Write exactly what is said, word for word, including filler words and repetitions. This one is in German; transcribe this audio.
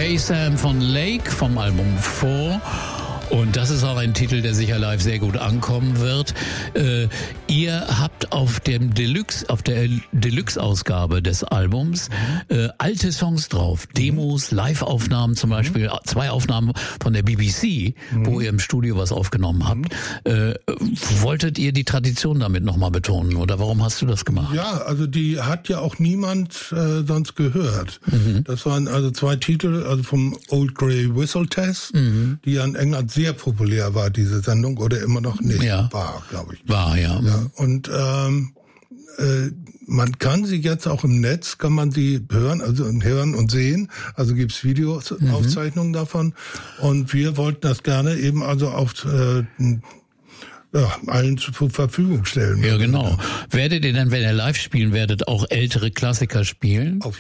Hey Sam von Lake vom Album Four. Und das ist auch ein Titel, der sicher live sehr gut ankommen wird. Äh, ihr habt auf dem Deluxe, auf der Deluxe-Ausgabe des Albums äh, alte Songs drauf, Demos, Live-Aufnahmen zum Beispiel, zwei Aufnahmen von der B B C, mhm. wo ihr im Studio was aufgenommen habt. Mhm. Äh, wolltet ihr die Tradition damit nochmal betonen oder warum hast du das gemacht? Ja, also die hat ja auch niemand äh, sonst gehört. Mhm. Das waren also zwei Titel, also vom Old Grey Whistle Test, mhm. die ja in England sehr populär war, diese Sendung, oder immer noch nicht. Ja. War, glaube ich. War, ja. ja. Und ähm, äh, man kann sie jetzt auch im Netz, kann man sie hören, also hören und sehen. Also gibt's Videoaufzeichnungen mhm. davon. Und wir wollten das gerne eben also auf äh, ja, allen zur Verfügung stellen. Ja, genau. Werdet ihr dann, wenn ihr live spielen werdet, auch ältere Klassiker spielen? Auf